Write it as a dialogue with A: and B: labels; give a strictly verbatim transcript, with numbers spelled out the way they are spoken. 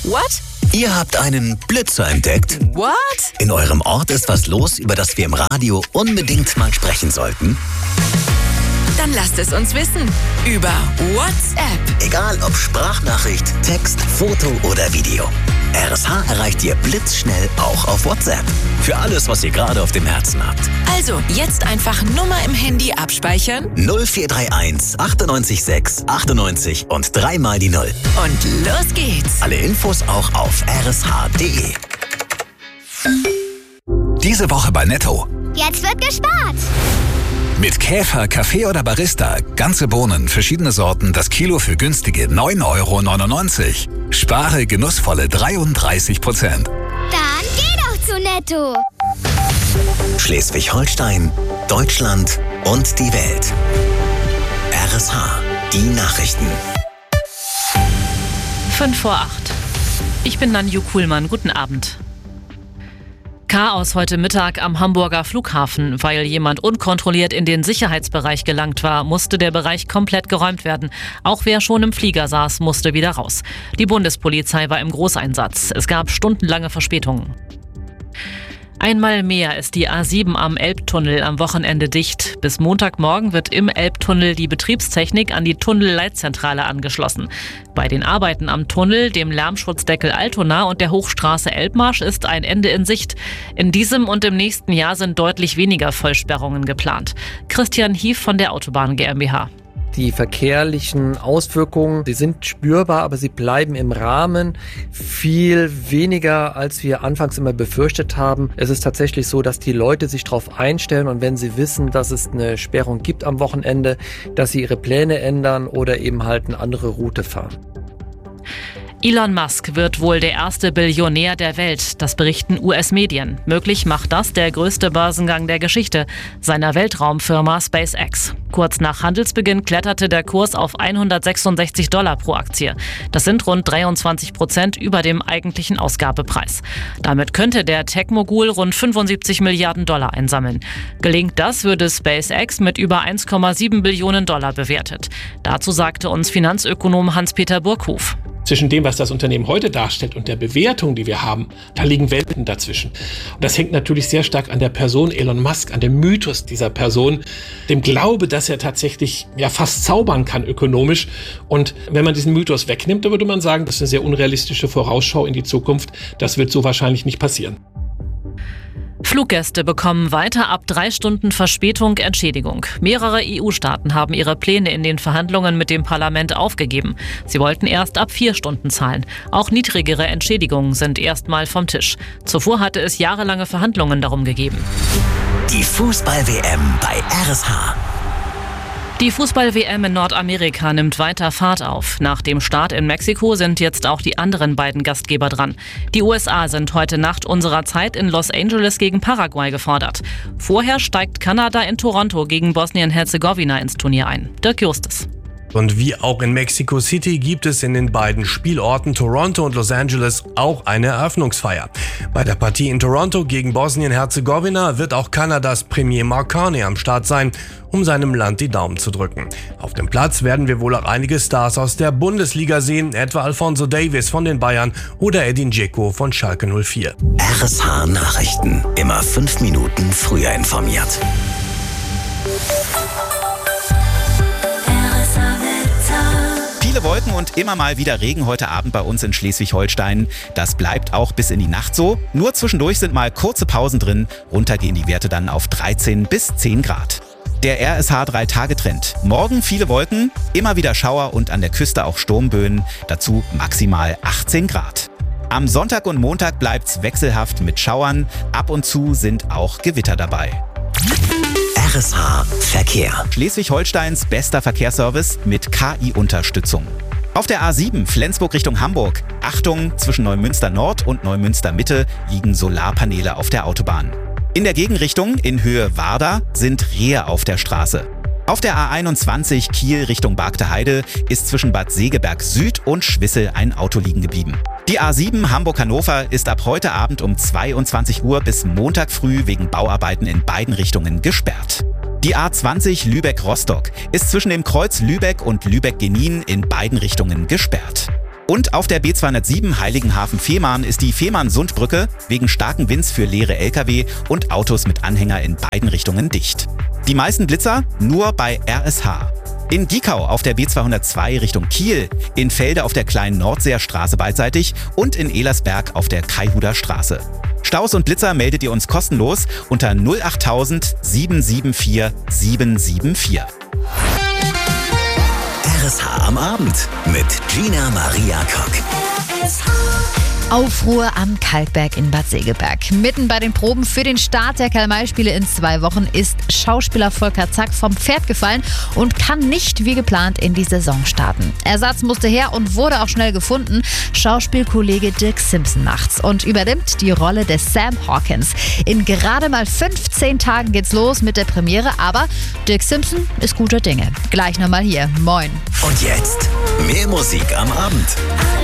A: What?
B: Ihr habt einen Blitzer entdeckt?
A: What?
B: In eurem Ort ist was los, über das wir im Radio unbedingt mal sprechen sollten?
A: Dann lasst es uns wissen. Über WhatsApp.
B: Egal ob Sprachnachricht, Text, Foto oder Video. R S H erreicht ihr blitzschnell auch auf WhatsApp. Für alles, was ihr gerade auf dem Herzen habt.
A: Also, jetzt einfach Nummer im Handy abspeichern.
B: null vier drei eins achtundneunzig sechs achtundneunzig und dreimal die Null.
A: Und los geht's.
B: Alle Infos auch auf r s h punkt d e. Diese Woche bei Netto.
C: Jetzt wird gespart.
D: Mit Käfer, Kaffee oder Barista, ganze Bohnen, verschiedene Sorten, das Kilo für günstige neun Euro neunundneunzig. Spare genussvolle dreiunddreißig Prozent.
C: Dann geh doch zu Netto.
B: Schleswig-Holstein, Deutschland und die Welt. R S H, die Nachrichten.
E: Fünf vor acht. Ich bin Nanju Kuhlmann. Guten Abend. Chaos heute Mittag am Hamburger Flughafen. Weil jemand unkontrolliert in den Sicherheitsbereich gelangt war, musste der Bereich komplett geräumt werden. Auch wer schon im Flieger saß, musste wieder raus. Die Bundespolizei war im Großeinsatz. Es gab stundenlange Verspätungen. Einmal mehr ist die A sieben am Elbtunnel am Wochenende dicht. Bis Montagmorgen wird im Elbtunnel die Betriebstechnik an die Tunnelleitzentrale angeschlossen. Bei den Arbeiten am Tunnel, dem Lärmschutzdeckel Altona und der Hochstraße Elbmarsch ist ein Ende in Sicht. In diesem und im nächsten Jahr sind deutlich weniger Vollsperrungen geplant. Christian Hief von der Autobahn GmbH.
F: Die verkehrlichen Auswirkungen, die sind spürbar, aber sie bleiben im Rahmen, viel weniger, als wir anfangs immer befürchtet haben. Es ist tatsächlich so, dass die Leute sich darauf einstellen und wenn sie wissen, dass es eine Sperrung gibt am Wochenende, dass sie ihre Pläne ändern oder eben halt eine andere Route fahren.
E: Elon Musk wird wohl der erste Billionär der Welt, das berichten U S-Medien. Möglich macht das der größte Börsengang der Geschichte, seiner Weltraumfirma SpaceX. Kurz nach Handelsbeginn kletterte der Kurs auf hundertsechsundsechzig Dollar pro Aktie. Das sind rund dreiundzwanzig Prozent über dem eigentlichen Ausgabepreis. Damit könnte der Tech-Mogul rund fünfundsiebzig Milliarden Dollar einsammeln. Gelingt das, würde SpaceX mit über eins Komma sieben Billionen Dollar bewertet. Dazu sagte uns Finanzökonom Hans-Peter Burkhof.
G: Zwischen dem, was das Unternehmen heute darstellt und der Bewertung, die wir haben, da liegen Welten dazwischen. Und das hängt natürlich sehr stark an der Person Elon Musk, an dem Mythos dieser Person, dem Glaube, dass er tatsächlich ja fast zaubern kann ökonomisch. Und wenn man diesen Mythos wegnimmt, dann würde man sagen, das ist eine sehr unrealistische Vorausschau in die Zukunft. Das wird so wahrscheinlich nicht passieren.
E: Fluggäste bekommen weiter ab drei Stunden Verspätung Entschädigung. Mehrere E U-Staaten haben ihre Pläne in den Verhandlungen mit dem Parlament aufgegeben. Sie wollten erst ab vier Stunden zahlen. Auch niedrigere Entschädigungen sind erstmal vom Tisch. Zuvor hatte es jahrelange Verhandlungen darum gegeben.
B: Die Fußball-W M bei R S H.
E: Die Fußball-W M in Nordamerika nimmt weiter Fahrt auf. Nach dem Start in Mexiko sind jetzt auch die anderen beiden Gastgeber dran. Die U S A sind heute Nacht unserer Zeit in Los Angeles gegen Paraguay gefordert. Vorher steigt Kanada in Toronto gegen Bosnien-Herzegowina ins Turnier ein. Dirk Justus.
H: Und wie auch in Mexico City gibt es in den beiden Spielorten Toronto und Los Angeles auch eine Eröffnungsfeier. Bei der Partie in Toronto gegen Bosnien-Herzegowina wird auch Kanadas Premier Mark Carney am Start sein, um seinem Land die Daumen zu drücken. Auf dem Platz werden wir wohl auch einige Stars aus der Bundesliga sehen, etwa Alphonso Davies von den Bayern oder Edin Dzeko von Schalke null vier.
B: R S H Nachrichten, immer fünf Minuten früher informiert.
I: Viele Wolken und immer mal wieder Regen heute Abend bei uns in Schleswig-Holstein. Das bleibt auch bis in die Nacht so. Nur zwischendurch sind mal kurze Pausen drin. Runter gehen die Werte dann auf dreizehn bis zehn Grad. Der R S H drei Tage Trend. Morgen viele Wolken, immer wieder Schauer und an der Küste auch Sturmböen. Dazu maximal achtzehn Grad. Am Sonntag und Montag bleibt's wechselhaft mit Schauern. Ab und zu sind auch Gewitter dabei.
B: R S H Verkehr.
I: Schleswig-Holsteins bester Verkehrsservice mit K I-Unterstützung. Auf der A sieben Flensburg Richtung Hamburg. Achtung, zwischen Neumünster Nord und Neumünster Mitte liegen Solarpaneele auf der Autobahn. In der Gegenrichtung in Höhe Warda sind Rehe auf der Straße. Auf der A einundzwanzig Kiel Richtung Bargte Heide ist zwischen Bad Segeberg Süd und Schwissel ein Auto liegen geblieben. Die A sieben Hamburg-Hannover ist ab heute Abend um zweiundzwanzig Uhr bis Montag früh wegen Bauarbeiten in beiden Richtungen gesperrt. Die A zwanzig Lübeck-Rostock ist zwischen dem Kreuz Lübeck und Lübeck-Genin in beiden Richtungen gesperrt. Und auf der B zweihundertsieben Heiligenhafen-Fehmarn ist die Fehmarn-Sundbrücke wegen starken Winds für leere L K W und Autos mit Anhänger in beiden Richtungen dicht. Die meisten Blitzer nur bei R S H. In Giekau auf der B zweihundertzwei Richtung Kiel, in Felde auf der kleinen Nordseerstraße beidseitig und in Elersberg auf der Kaihuder Straße. Staus und Blitzer meldet ihr uns kostenlos unter null achttausend sieben sieben vier sieben sieben vier.
B: R S H am Abend mit Gina Maria Kock.
J: Aufruhr am Kalkberg in Bad Segeberg. Mitten bei den Proben für den Start der Karl-May-Spiele in zwei Wochen ist Schauspieler Volker Zack vom Pferd gefallen und kann nicht wie geplant in die Saison starten. Ersatz musste her und wurde auch schnell gefunden. Schauspielkollege Dirk Simpson macht's und übernimmt die Rolle des Sam Hawkins. In gerade mal fünfzehn Tagen geht's los mit der Premiere, aber Dirk Simpson ist guter Dinge. Gleich nochmal hier. Moin.
B: Und jetzt mehr Musik am Abend.